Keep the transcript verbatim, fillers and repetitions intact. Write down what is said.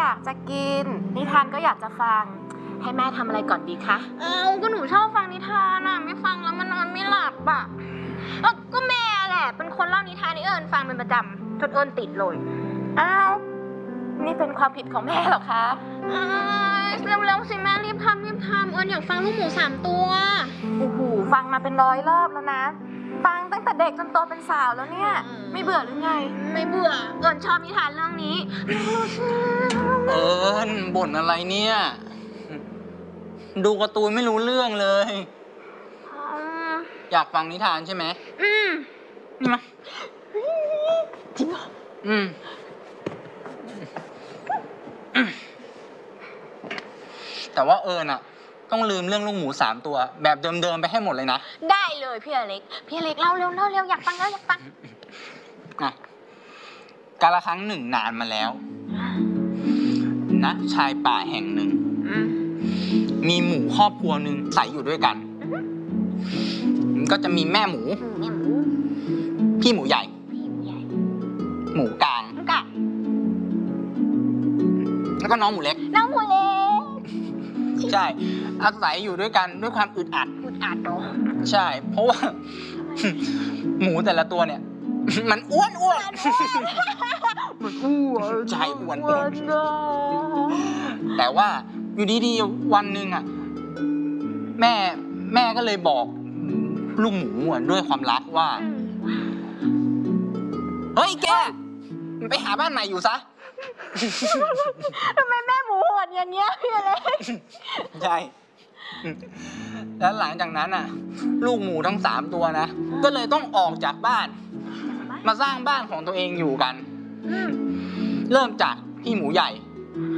ากจะกินนิทานก็อยากจะฟังให้แม่ทำอะไรก่อนดีคะเอ้าก็หนูชอบฟังนิทานอ่ะไม่ฟังแล้วมันนอนไม่หลับอ่ะเอ้าก็แม่แหละเป็นคนเล่านิทานให้เอิญฟังเป็นประจำจนเอิญติดเลยอ้าวนี่เป็นความผิดของแม่เหรอคะอ้าวเร็วๆสิแม่รีบทำรีบทำเอิญอยากฟังลูกหมูสามตัวโอ้โหฟังมาเป็นร้อยรอบแล้วนะฟังตั้งแต่เด็กจนโตเป็นสาวแล้วเนี่ยไม่เบื่อหรือไงไม่เบื่อเอิญชอบนิทานเรื่องนี้เอิญบ่นอะไรเนี่ยดูการ์ตูนไม่รู้เรื่องเลยอยากฟังนิทานใช่ไหมอืมนี่มาจริงเหรออืมแต่ว่าเอิญอะต้องลืมเรื่องลูกหมูสามตัวแบบเดิมๆไปให้หมดเลยนะได้เลยพี่อเล็กพี่อเล็กเล่าเร็วเล่าเร็วอยากฟังแล้วอยากฟังอะกาลครั้งหนึ่งนานมาแล้วณชายป่าแห่งหนึ่งมีหมูครอบครัวหนึ่งใส่อยู่ด้วยกันก็จะมีแม่หมูพี่หมูใหญ่หมูกลางแล้วก็น้องหมูเล็กน้องหมูเล็กใช่อาศัยอยู่ด้วยกันด้วยความอึดอัดอึดอัดเนาะใช่เพราะว่าหมูแต่ละตัวเนี่ยมันอ้วนอ้วนมันอ้วนใช่อ้วนอ้วนแต่ว่าอยู่ดีๆวันหนึ่งอ่ะแม่แม่ก็เลยบอกลูกหมูด้วยความรักว่าเฮ้ยแกไปหาบ้านใหม่อยู่ซะทำไมแม่หมูโหดอย่างเงี้ยพี่เล็กใช่แล้วหลังจากนั้นอ่ะลูกหมูทั้งสามตัวนะก็เลยต้องออกจากบ้านมาสร้างบ้านของตัวเองอยู่กันเริ่มจากพี่หมูใหญ่